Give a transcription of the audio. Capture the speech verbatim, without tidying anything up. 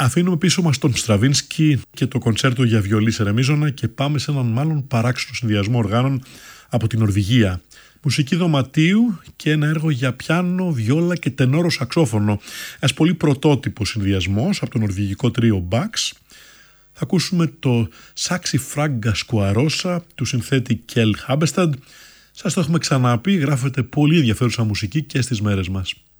Αφήνουμε πίσω μας τον Στραβίνσκι και το κοντσέρτο για βιολί σε ρεμίζωνα και πάμε σε έναν μάλλον παράξενο συνδυασμό οργάνων από την Νορβηγία. Μουσική δωματίου και ένα έργο για πιάνο, βιόλα και τενόρο σαξόφωνο. Ένας πολύ πρωτότυπος συνδυασμός από το νορβηγικό τρίο Bax. Θα ακούσουμε το Saxi Fragga Squarosa του συνθέτη Kjell Habestad. Σας το έχουμε ξαναπεί, γράφετε πολύ ενδιαφέρουσα μουσική και στις μέρες μας.